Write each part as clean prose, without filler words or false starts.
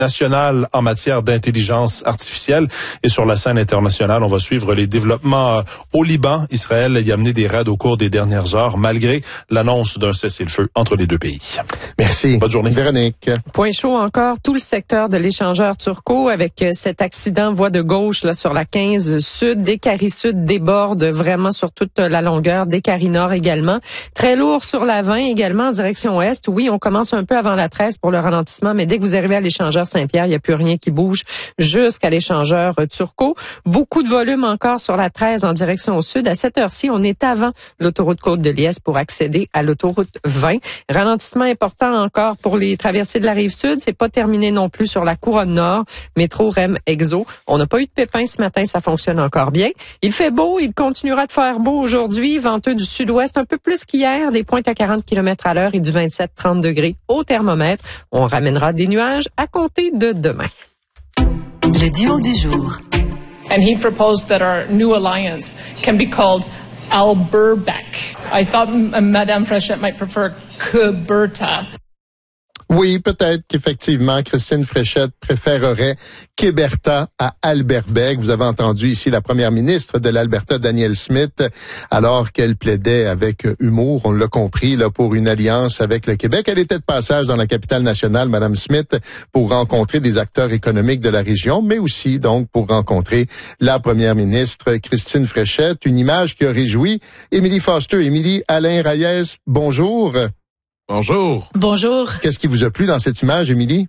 nationale en matière d'intelligence artificielle. Et sur la scène internationale, on va suivre les développements au Liban. Israël y a mené des raids au cours des dernières heures, malgré l'annonce d'un cessez-le-feu entre les deux pays. Merci. Bonne journée. Véronique. Point chaud encore, tout le secteur de l'échangeur turco avec cet accident voie de gauche là sur la 15 sud. Descaries sud déborde vraiment sur toute la longueur. Descaries nord également. Très lourd sur la 20 également en direction ouest. Oui, on commence un peu avant la 13 pour le ralentissement, mais dès que vous arrivez à l'échangeur Saint-Pierre, il n'y a plus rien qui bouge jusqu'à l'échangeur turco. Beaucoup de volume encore sur la 13 en direction au sud. À cette heure-ci, on est avant l'autoroute Côte-de-Liesse pour accéder à l'autoroute 20. Ralentissement important encore pour les traversées de la Rive-Sud. C'est pas terminé non plus sur la couronne nord. Métro, REM, Exo. On n'a pas eu de pépins ce matin, ça fonctionne encore bien. Il fait beau, il continuera de faire beau aujourd'hui. Venteux du sud-ouest, un peu plus qu'hier, des pointes à 40 km/h et du 27-30 degrés au thermomètre. On ramènera des nuages à compter de demain. Le duo du jour. And he proposed that our new alliance can be called Alberbec. I thought Madame Frechette might prefer Kuberta. Oui, peut-être qu'effectivement, Christine Fréchette préférerait Kéberta à Alberbec. Vous avez entendu ici la première ministre de l'Alberta, Danielle Smith, alors qu'elle plaidait avec humour, on l'a compris, là, pour une alliance avec le Québec. Elle était de passage dans la capitale nationale, Madame Smith, pour rencontrer des acteurs économiques de la région, mais aussi, donc, pour rencontrer la première ministre, Christine Fréchette. Une image qui a réjoui Émilie Foster. Émilie, Alain Reyes, bonjour. Bonjour. Bonjour. Qu'est-ce qui vous a plu dans cette image, Émilie?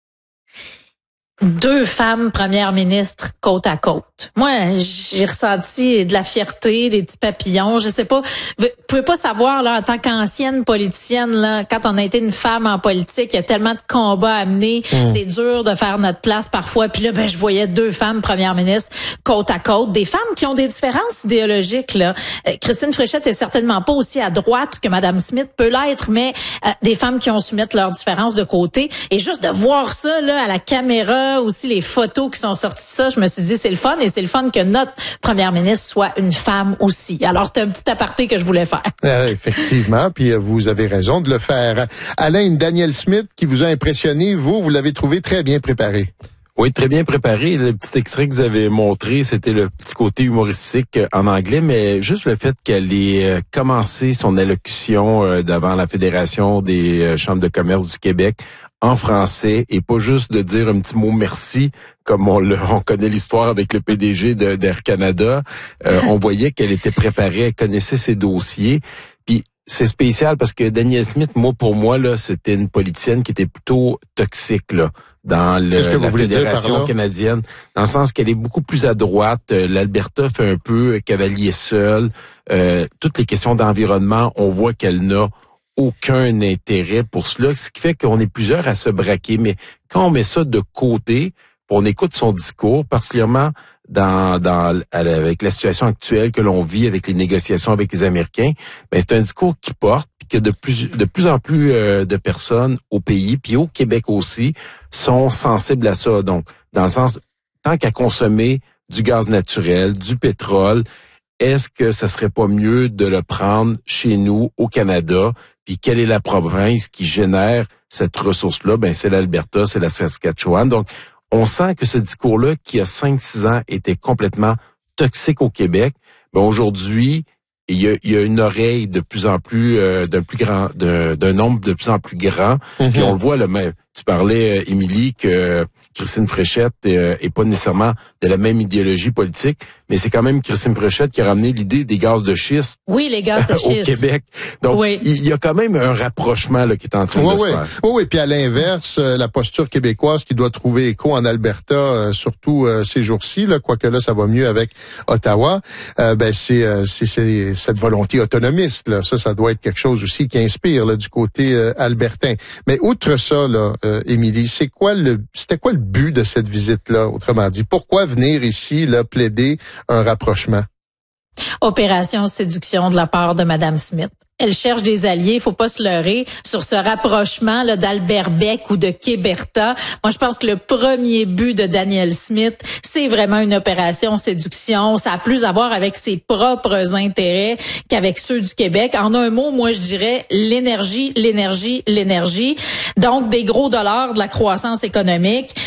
Deux femmes premières ministres côte à côte. Moi, j'ai ressenti de la fierté, des petits papillons. Je sais pas, vous pouvez pas savoir là en tant qu'ancienne politicienne là, quand on a été une femme en politique, il y a tellement de combats à mener, c'est dur de faire notre place parfois. Puis là, je voyais deux femmes premières ministres côte à côte, des femmes qui ont des différences idéologiques là. Christine Fréchette est certainement pas aussi à droite que Madame Smith peut l'être, mais des femmes qui ont su mettre leurs différences de côté. Et juste de voir ça là à la caméra, aussi les photos qui sont sorties de ça, je me suis dit c'est le fun et c'est le fun que notre première ministre soit une femme aussi. Alors c'était un petit aparté que je voulais faire. Effectivement, puis vous avez raison de le faire. Alain, une Danielle Smith qui vous a impressionné, vous l'avez trouvé très bien préparé. Oui, très bien préparé. Le petit extrait que vous avez montré, c'était le petit côté humoristique en anglais, mais juste le fait qu'elle ait commencé son allocution devant la Fédération des chambres de commerce du Québec en français et pas juste de dire un petit mot merci comme on connaît l'histoire avec le PDG d'Air Canada. On voyait qu'elle était préparée, elle connaissait ses dossiers. Puis c'est spécial parce que Danielle Smith, pour moi là, c'était une politicienne qui était plutôt toxique là dans la Fédération canadienne, dans le sens qu'elle est beaucoup plus à droite. L'Alberta fait un peu cavalier seul. Toutes les questions d'environnement, on voit qu'elle n'a aucun intérêt pour cela, ce qui fait qu'on est plusieurs à se braquer. Mais quand on met ça de côté, on écoute son discours, particulièrement avec la situation actuelle que l'on vit avec les négociations avec les Américains, c'est un discours qui porte, puis que de plus en plus de personnes au pays, puis au Québec aussi, sont sensibles à ça. Donc, dans le sens, tant qu'à consommer du gaz naturel, du pétrole, est-ce que ça serait pas mieux de le prendre chez nous, au Canada? Puis quelle est la province qui génère cette ressource-là? C'est l'Alberta, c'est la Saskatchewan. Donc, on sent que ce discours-là, qui a 5-6 ans, était complètement toxique au Québec. Aujourd'hui, il y a une oreille de plus en plus d'un nombre de plus en plus grand. Puis on le voit là même. Tu parlais, Émilie, que Christine Fréchette est pas nécessairement de la même idéologie politique, mais c'est quand même Christine Fréchette qui a ramené l'idée des gaz de schiste. Oui, les gaz de schiste. Au Québec. Donc, oui. Il y a quand même un rapprochement là qui est en train de se faire. Oui, puis à l'inverse, la posture québécoise qui doit trouver écho en Alberta, surtout ces jours-ci, là, quoique là, ça va mieux avec Ottawa, c'est cette volonté autonomiste. Là. Ça doit être quelque chose aussi qui inspire là, du côté albertain. Mais outre ça, là, Émilie, c'était quoi le but de cette visite-là, autrement dit? Pourquoi venir ici là, plaider un rapprochement? Opération séduction de la part de Madame Smith. Elle cherche des alliés, faut pas se leurrer sur ce rapprochement là d'Alberbec ou de Kéberta. Moi, je pense que le premier but de Danielle Smith, c'est vraiment une opération séduction. Ça a plus à voir avec ses propres intérêts qu'avec ceux du Québec. En un mot, moi, je dirais l'énergie. Donc, des gros dollars, de la croissance économique.